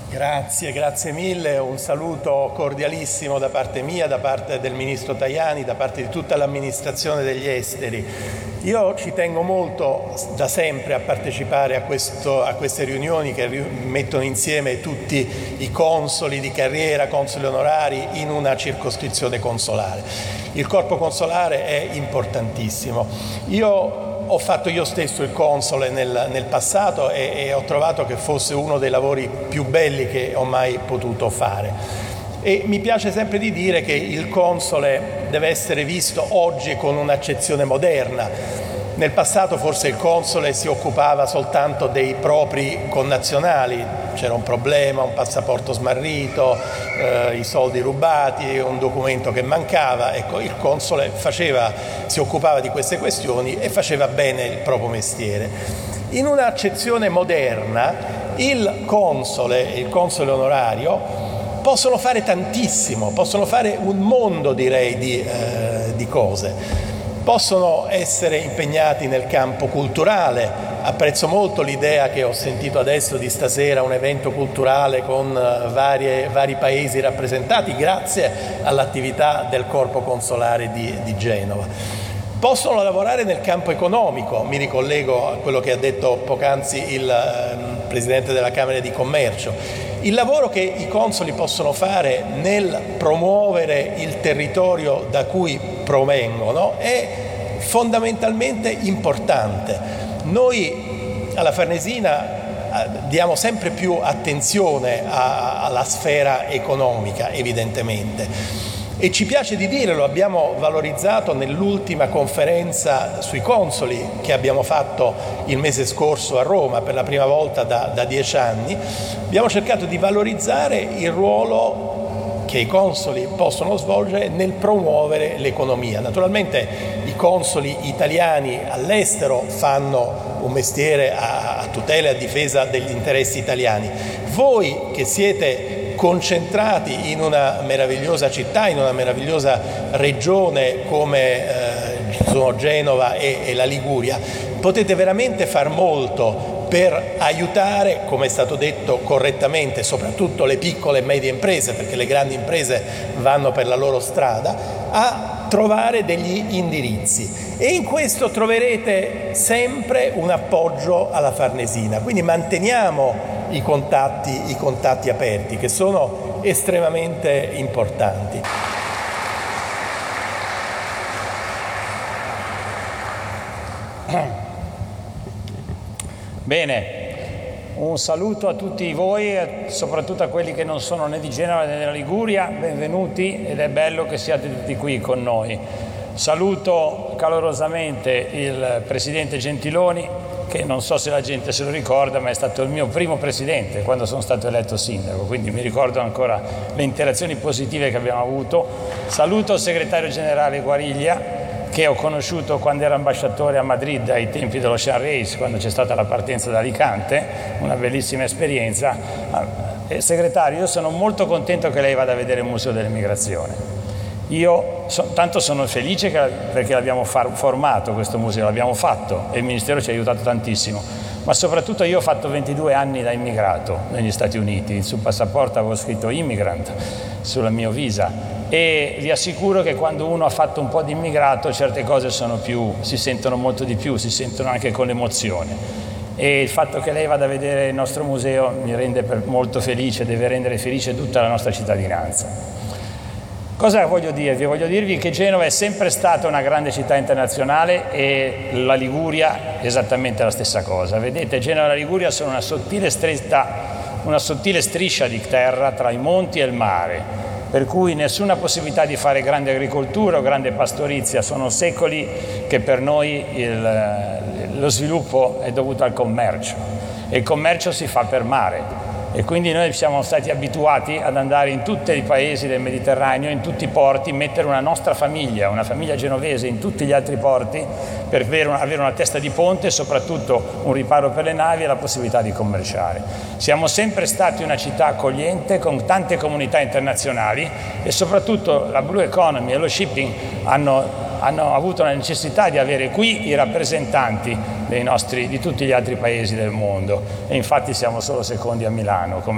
Grazie mille, un saluto cordialissimo da parte mia, da parte del Ministro Tajani, da parte di tutta l'amministrazione degli esteri. Io ci tengo molto da sempre a partecipare a queste riunioni che mettono insieme tutti i consoli di carriera, consoli onorari in una circoscrizione consolare. Il corpo consolare è importantissimo. Ho fatto io stesso il console nel passato e ho trovato che fosse uno dei lavori più belli che ho mai potuto fare. E mi piace sempre di dire che il console deve essere visto oggi con un'accezione moderna. Nel passato forse il console si occupava soltanto dei propri connazionali, c'era un problema, un passaporto smarrito, i soldi rubati, un documento che mancava. Ecco, il console si occupava di queste questioni e faceva bene il proprio mestiere. In un'accezione moderna il console onorario possono fare tantissimo, possono fare un mondo, direi, di cose. Possono essere impegnati nel campo culturale. Apprezzo molto l'idea che ho sentito adesso di stasera, un evento culturale con vari paesi rappresentati, grazie all'attività del Corpo Consolare di Genova. Possono lavorare nel campo economico, mi ricollego a quello che ha detto poc'anzi il Presidente della Camera di Commercio. Il lavoro che i consoli possono fare nel promuovere il territorio da cui provengono è fondamentalmente importante. Noi alla Farnesina diamo sempre più attenzione alla sfera economica, evidentemente. E ci piace di dire, lo abbiamo valorizzato nell'ultima conferenza sui consoli che abbiamo fatto il mese scorso a Roma per la prima volta da 10 anni, abbiamo cercato di valorizzare il ruolo che i consoli possono svolgere nel promuovere l'economia. Naturalmente i consoli italiani all'estero fanno un mestiere a tutela e a difesa degli interessi italiani. Voi che siete concentrati in una meravigliosa città, in una meravigliosa regione come sono Genova e la Liguria, potete veramente far molto per aiutare, come è stato detto correttamente, soprattutto le piccole e medie imprese, perché le grandi imprese vanno per la loro strada, a trovare degli indirizzi. E in questo troverete sempre un appoggio alla Farnesina. Quindi manteniamo i contatti aperti, che sono estremamente importanti. Bene, un saluto a tutti voi, soprattutto a quelli che non sono né di Genova né della Liguria, benvenuti ed è bello che siate tutti qui con noi. Saluto calorosamente il Presidente Gentiloni, che non so se la gente se lo ricorda, ma è stato il mio primo presidente quando sono stato eletto sindaco, quindi mi ricordo ancora le interazioni positive che abbiamo avuto. Saluto il segretario generale Guariglia, che ho conosciuto quando era ambasciatore a Madrid ai tempi dell'Ocean Race, quando c'è stata la partenza da Alicante, una bellissima esperienza. Segretario, io sono molto contento che lei vada a vedere il Museo dell'Immigrazione. Tanto sono felice perché l'abbiamo formato questo museo, l'abbiamo fatto e il Ministero ci ha aiutato tantissimo, ma soprattutto io ho fatto 22 anni da immigrato negli Stati Uniti, sul passaporto avevo scritto immigrant sulla mia visa e vi assicuro che quando uno ha fatto un po' di immigrato certe cose si sentono molto di più, si sentono anche con l'emozione. E il fatto che lei vada a vedere il nostro museo mi rende molto felice, deve rendere felice tutta la nostra cittadinanza. Cosa voglio dirvi? Voglio dirvi che Genova è sempre stata una grande città internazionale e la Liguria esattamente la stessa cosa. Vedete, Genova e la Liguria sono una sottile striscia di terra tra i monti e il mare, per cui nessuna possibilità di fare grande agricoltura o grande pastorizia. Sono secoli che per noi lo sviluppo è dovuto al commercio e il commercio si fa per mare. E quindi noi siamo stati abituati ad andare in tutti i paesi del Mediterraneo, in tutti i porti, mettere una nostra famiglia, una famiglia genovese in tutti gli altri porti per avere una testa di ponte e soprattutto un riparo per le navi e la possibilità di commerciare. Siamo sempre stati una città accogliente con tante comunità internazionali e soprattutto la Blue Economy e lo shipping hanno avuto la necessità di avere qui i rappresentanti di tutti gli altri paesi del mondo e infatti siamo solo secondi a Milano.